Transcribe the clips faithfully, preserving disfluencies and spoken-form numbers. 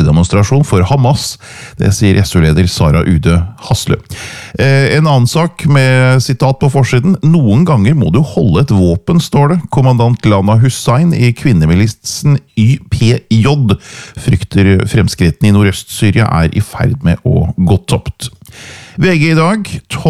protestdemonstrasjon for Hamas. Det sier S U-leder Sara Ude Haslø. Eh, en annen sak med sitat på forsiden. Noen ganger må du holde et våpen, står det. Kommandant Lana Hussein i kvinnemilitsen Y P J frykter fremskrittene i Nordøst-Syria er i ferd med å gå topt. V G i dag,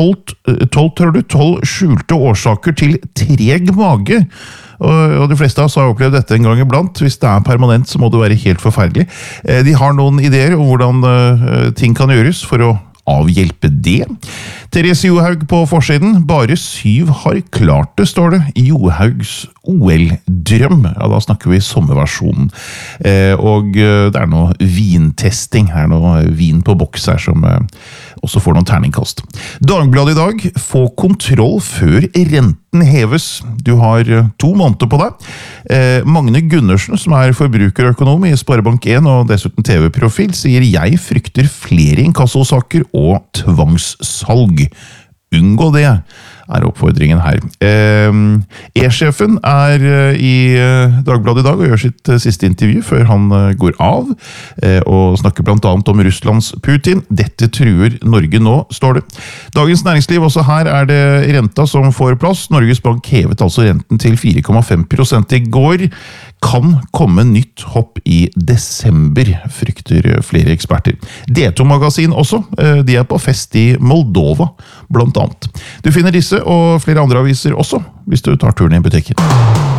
tolv skjulte årsaker til treg mage. Og de fleste av oss har opplevd dette en gang iblant. Hvis det er permanent, så må det være helt forferdelig. De har noen ideer om hvordan ting kan gjøres for å avhjelpe det. Therese Johaug på forsiden. Bare syv har klart det, står det. Johaugs O L-drøm. Ja, da snakker vi sommerversjonen. Eh, og det er noe vintesting. Her noe vin på boks her som eh, også får noen terningkast. Dagbladet i dag. Få kontroll før renten heves. Du har to måneder på deg. Eh, Magne Gundersen, som er forbrukerøkonom i Sparebank en og dessuten T V-profil, sier jeg frykter flere inkassosaker og tvangssalg. Unngå det, er oppfordringen her. E-sjefen er i Dagbladet i dag og gjør sitt siste intervju før han går av, og snakker blant annet om Russlands Putin. Dette truer Norge nå, står det. Dagens Næringsliv, også her er det renta som får plass. Norges Bank hevet altså renten til fire komma fem prosent i går. Kan komme nytt hopp i desember, frykter flere eksperter. D to-magasin også, de er på fest i Moldova, blant annet. Du finner disse og flere andre aviser også, hvis du tar turen i butikken.